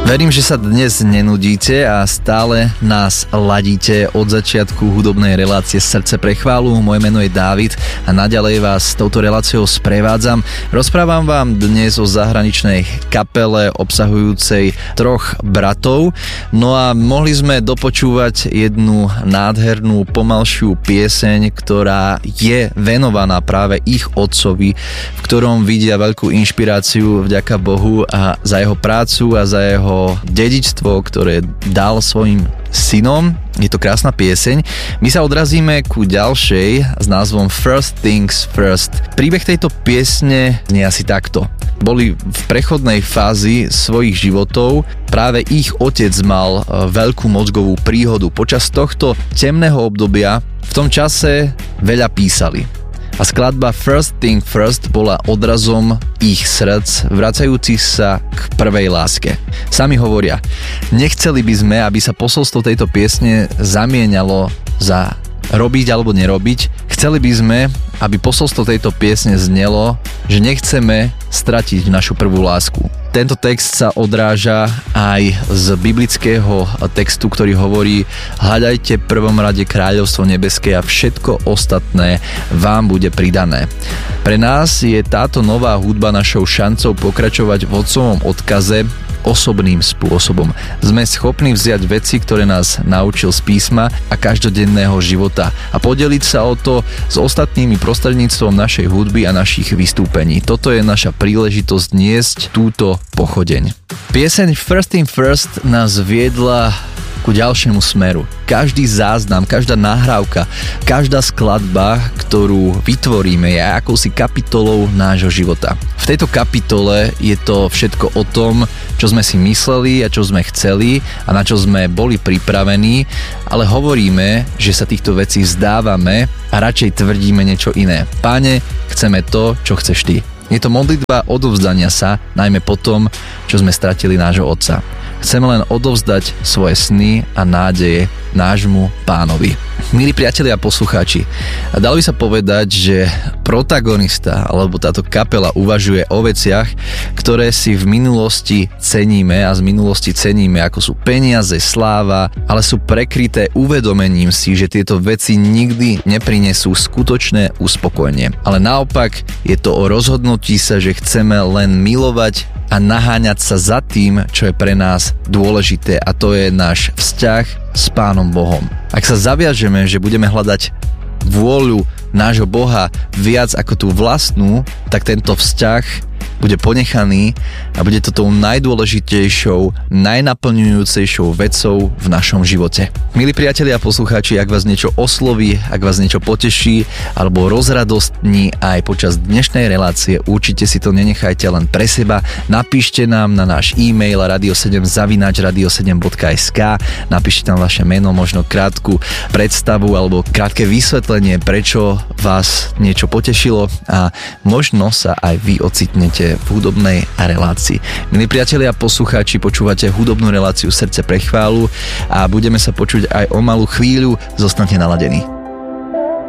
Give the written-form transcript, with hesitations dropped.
Verím, že sa dnes nenudíte a stále nás ladíte od začiatku hudobnej relácie Srdce pre chválu. Moje meno je Dávid a naďalej vás touto reláciou sprevádzam. Rozprávam vám dnes o zahraničnej kapele obsahujúcej 3 bratov. No a mohli sme dopočúvať jednu nádhernú pomalšiu pieseň, ktorá je venovaná práve ich otcovi, v ktorom vidia veľkú inšpiráciu vďaka Bohu a za jeho prácu a za jeho dedičstvo, ktoré dal svojim synom. Je to krásna pieseň. My sa odrazíme ku ďalšej s názvom First Things First. Príbeh tejto piesne nie asi takto. Boli v prechodnej fázi svojich životov. Práve ich otec mal veľkú mozgovú príhodu. Počas tohto temného obdobia v tom čase veľa písali. A skladba First Thing First bola odrazom ich srdc, vracajúcich sa k prvej láske. Sami hovoria, nechceli by sme, aby sa posolstvo tejto piesne zamienalo za robiť alebo nerobiť. Chceli by sme, aby posolstvo tejto piesne znelo, že nechceme stratiť našu prvú lásku. Tento text sa odráža aj z biblického textu, ktorý hovorí: hľadajte v prvom rade kráľovstvo nebeské a všetko ostatné vám bude pridané. Pre nás je táto nová hudba našou šancou pokračovať v otcovom odkaze osobným spôsobom. Sme schopní vziať veci, ktoré nás naučil z písma a každodenného života a podeliť sa o to s ostatnými prostredníctvom našej hudby a našich vystúpení. Toto je naša príležitosť niesť túto pochodeň. Pieseň First Thing First nás viedla ku ďalšiemu smeru. Každý záznam, každá nahrávka, každá skladba, ktorú vytvoríme, je akousi kapitolou nášho života. V tejto kapitole je to všetko o tom, čo sme si mysleli a čo sme chceli a na čo sme boli pripravení, ale hovoríme, že sa týchto vecí vzdávame a radšej tvrdíme niečo iné. Páne, chceme to, čo chceš ty. Je to modlitba odovzdania sa, najmä po tom, čo sme stratili nášho otca. Chceme len odovzdať svoje sny a nádeje nášmu Pánovi. Milí priatelia a poslucháči, dalo by sa povedať, že protagonista alebo táto kapela uvažuje o veciach, ktoré si v minulosti ceníme a z minulosti ceníme, ako sú peniaze, sláva, ale sú prekryté uvedomením si, že tieto veci nikdy neprinesú skutočné uspokojenie. Ale naopak je to o rozhodnutí sa, že chceme len milovať a naháňať sa za tým, čo je pre nás dôležité, a to je náš vzťah s Pánom Bohom. Ak sa zaviažeme, že budeme hľadať vôľu nášho Boha viac ako tú vlastnú, tak tento vzťah bude ponechaný a bude to tou najdôležitejšou, najnaplňujúcejšou vecou v našom živote. Milí priatelia a poslucháči, ak vás niečo osloví, ak vás niečo poteší alebo rozradostní aj počas dnešnej relácie, určite si to nenechajte len pre seba. Napíšte nám na náš e-mail radio7@radio7.sk, napíšte tam vaše meno, možno krátku predstavu alebo krátke vysvetlenie, prečo vás niečo potešilo a možno sa aj vy ocitnete v hudobnej relácii. Milí priatelia a poslucháči, počúvate hudobnú reláciu Srdce pre chválu a budeme sa počuť aj o malú chvíľu. Zostaňte naladení.